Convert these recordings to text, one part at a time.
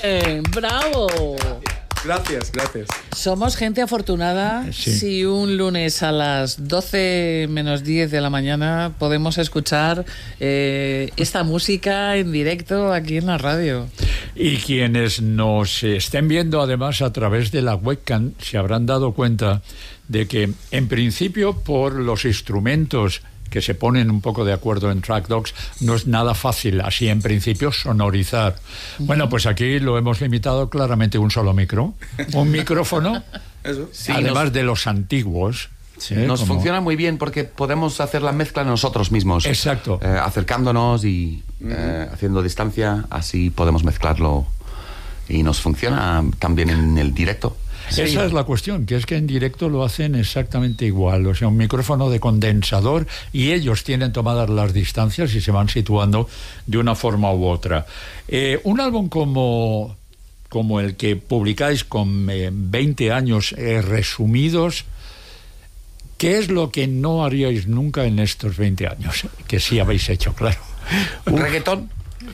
¡Bravo! Gracias. Somos gente afortunada si un lunes a las 12 menos 10 de la mañana podemos escuchar esta música en directo aquí en la radio. Y quienes nos estén viendo además a través de la webcam se habrán dado cuenta de que en principio por los instrumentos que se ponen un poco de acuerdo en Track Dogs, no es nada fácil, así en principio, sonorizar. Bueno, pues aquí lo hemos limitado claramente un solo micro, un micrófono, Eso. Sí, además de los antiguos. Nos funciona muy bien porque podemos hacer la mezcla nosotros mismos. Exacto. Acercándonos y haciendo distancia, así podemos mezclarlo y nos funciona también en el directo. Sí. Esa es la cuestión, que es que en directo lo hacen exactamente igual, o sea, un micrófono de condensador y ellos tienen tomadas las distancias y se van situando de una forma u otra. Un álbum como el que publicáis con 20 años resumidos, ¿qué es lo que no haríais nunca en estos 20 años? Que sí habéis hecho, claro. ¿Reggaetón?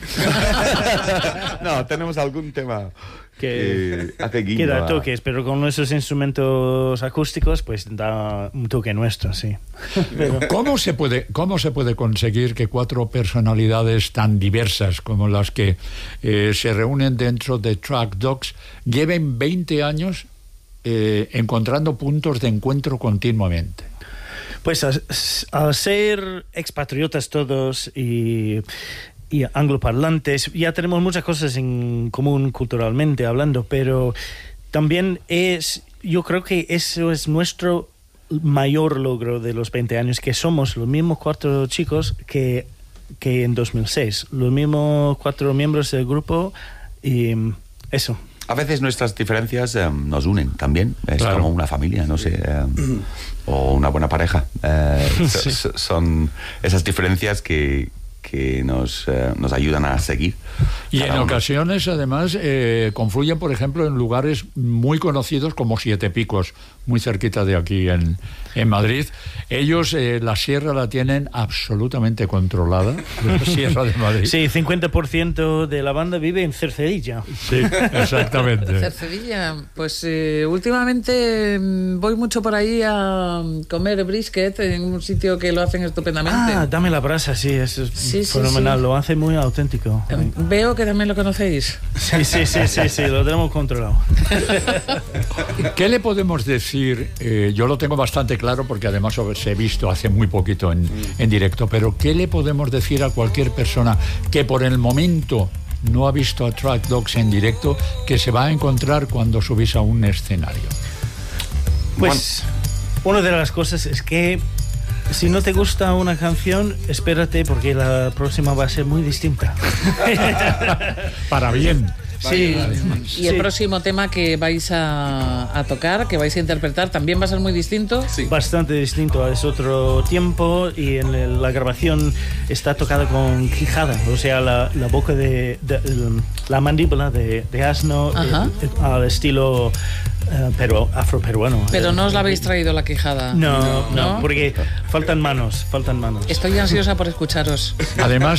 No, tenemos algún tema que hace guiño. Que da toques, pero con esos instrumentos acústicos, pues da un toque nuestro, sí. Pero... ¿Cómo se puede conseguir que 4 personalidades tan diversas como las que se reúnen dentro de Track Dogs lleven 20 años encontrando puntos de encuentro continuamente? Pues al ser expatriotas todos y angloparlantes, ya tenemos muchas cosas en común culturalmente hablando, pero también yo creo que eso es nuestro mayor logro de los 20 años, que somos los mismos 4 chicos que en 2006, los mismos 4 miembros del grupo y eso. A veces nuestras diferencias nos unen también, es claro. Como una familia, no sé, o una buena pareja. Sí. Son esas diferencias que nos ayudan a seguir. Y en ocasiones, además, confluyen, por ejemplo, en lugares muy conocidos como Siete Picos, muy cerquita de aquí en Madrid. Ellos la sierra la tienen absolutamente controlada, la sierra de Madrid. Sí, 50% de la banda vive en Cercedilla. Sí, exactamente. Cercedilla, pues últimamente voy mucho por ahí a comer brisket en un sitio que lo hacen estupendamente. Dame la brasa, sí, eso es fenomenal, sí. Lo hace muy auténtico. Veo que también lo conocéis. Sí, lo tenemos controlado. ¿Qué le podemos decir? Yo lo tengo bastante claro porque además os he visto hace muy poquito en directo, pero ¿qué le podemos decir a cualquier persona que por el momento no ha visto a Track Dogs en directo, que se va a encontrar cuando subís a un escenario? Pues una de las cosas es que si no te gusta una canción, espérate porque la próxima va a ser muy distinta. Para bien. Sí, y el próximo tema que vais a tocar, que vais a interpretar, también va a ser muy distinto. Sí. Bastante distinto, es otro tiempo y en la grabación está tocada con quijada, o sea, la boca la mandíbula de asno al estilo afroperuano. Pero no os la habéis traído la quijada. No, porque faltan manos. Estoy ansiosa por escucharos. Además,